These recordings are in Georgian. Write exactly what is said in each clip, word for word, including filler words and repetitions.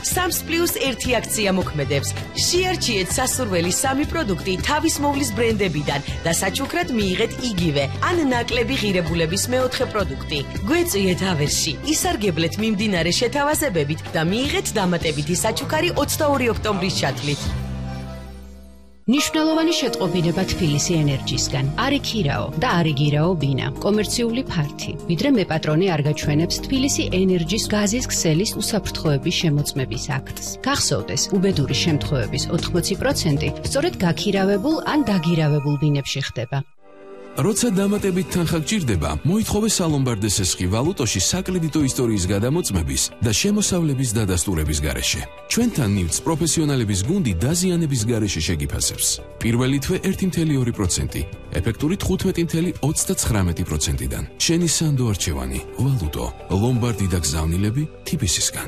სამს პლუს ერთი აქცია მოქმედებს. შეარჩიეთ სასურველი სამი პროდუქტი თავის მოვლის ბრენდებიდან და საჩუქრად მიიღეთ იგივე ან ნაკლები ღირებულების მეოთხე პროდუქტი. გვეწვიეთ ავერსში, ისარგებლეთ მიმდინარე შეთავაზებებით და მიიღეთ დამატებითი საჩუქარი ოცდაორი ოქტომბრის ჩათვლით. ნიშნულოვანი შეტყობინება თბილისი ენერჯისგან. არი ქირაო და არი გირაო ბინა. კომერციული ფართი. ვიდრე მე პატრონი არ გაჩვენებს თბილისი ენერჯის გაზის ქსელის უსაფრთხოების შემოწმების აქტს. გახსოვდეს, უბედური შემთხვევების ოთხმოცი პროცენტი სწორედ გაქირავებულ ან დაგირავებულ ბინებში ხდება. როცა დამატებით თანხა გჭირდება, მოითხოვე სალომბარდე სესხი ვალუტოში საკრედიტო ისტორიის გადამოწმების და შემოსავლების დადასტურების გარეშე. ჩვენთან ნივთს პროფესიონალების გუნდი დაზიანების გარეშე შეგიფასებს. პირველი თვე ერთი კoma ორი პროცენტი, ეფექტური თხუთმეტი კoma ოცდაცხრამეტი პროცენტიდან. შენი სანდო არჩევანი, ვალუტო, ლომბარდი და გზავნილები თბილისისგან.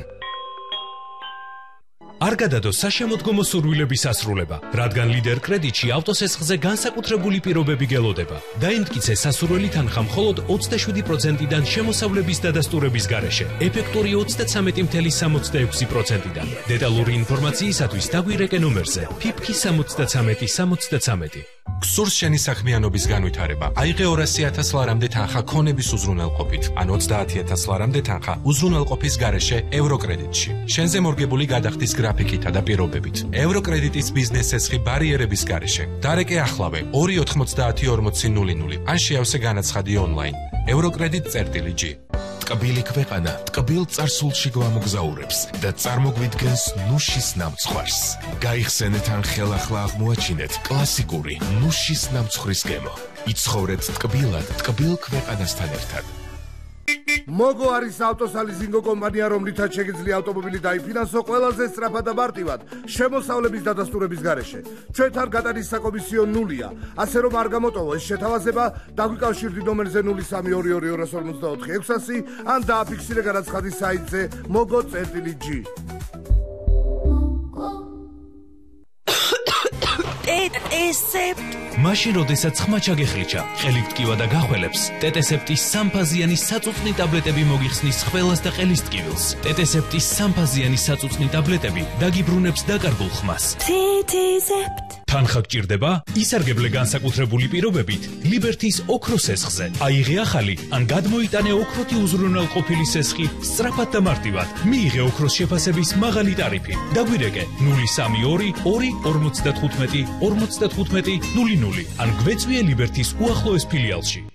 არ გადადო საშემოდგომო სურვილების ასრულება, რადგან ლიდერ კრედიტში ავტოსესხზე განსაკუთრებული პირობები გელოდება. დაიმტკიცე სასურველი თანხა მხოლოდ ოცდაშვიდი პროცენტიდან შემოსავლების დადასტურების გარეშე, ეფექტური ოცდაცამეტი კoma სამოცდაექვსი პროცენტიდან. დეტალური ინფორმაციისათვის დაგვირეკე ნომერზე ფიფქი სამოცდაცამეტი სამოცდაცამეტი. გსურს შენი საქმიანობის განვითარება. აიღე ორასი ათას ლარამდე თანხა ქონების უზრუნველყოფით, ან ოცდაათი ათას ლარამდე თანხა უზრუნველყოფის გარეშე ევროკრედიტში. შენზე მორგებული გადახდის გრაფიკითა და პირობებით. ევროკრედიტის ბიზნეს სესხი ბარიერების გარეშე. დარეკე ახლავე ორი ოთხმოცდაათი ორმოცი ნული ნული. ან შეავსე განაცხადი ონლაინ. ევროკრედიტ წერტილი ჯი. ტკბილი ქვეყანა ტკბილ წარსულში გვამოგზაურებს და წარმოგვიდგენს ნუშის ნამცხვარს. გაიხსენეთ ან ხელახლა აღმოაჩინეთ კლასიკური ნუშის ნამცხვრის გემო. იცხოვრეთ ტკბილად ტკბილ ქვეყანასთან ერთად. მოგო არის ავტოსალიზინგო კომპანია, რომლითაც შეგიძლია ავტომობილი დაიფინანსო ყველაზე სწრაფად და მარტივად შემოსავლების დადასტურების გარეშე. ჩვენთან გატანის საკომისიო ნულია, ასე რომ არ გამოტოვო ეს შეთავაზება, დაგვიკავშირდით ნომერზე ნული სამი ორი ორი ორ ორმოცდაოთხი ექვსასი ან დააფიქსირე განაცხადის საიტზე მოგო წერტილი ჯი. ტეტესეპტ მაშინ როდესაც ხმა ჩაგეხლიჩა, ხელით ტკივა და გახველებს, ტეტესეპტის სამფაზიანი საწუწნი ტაბლეტები მოგიხსნის ხველას და ყელის ტკივილს. ტეტესეპტის სამფაზიანი საწუწნი ტაბლეტები დაგიბრუნებს დაკარგულ ხმას. ტეტესეპტ თანხა გჭირდება? ისარგებლე განსაკუთრებული პირობებით ლიბერთის ოქროს სესხზე. აიღე ახალი ან გადმოიტანე ოქროთი უზრუნველყოფილი სესხი სწრაფად და მარტივად. მიიღე ოქროს შეფასების მაღალი ტარიფი. დაგვირეკე ნული სამი ორი ორი ორმოცდათხუთმეტი ორმოცდათხუთმეტი ნული ნული ან გვეწვიე ლიბერთის უახლოეს ფილიალში.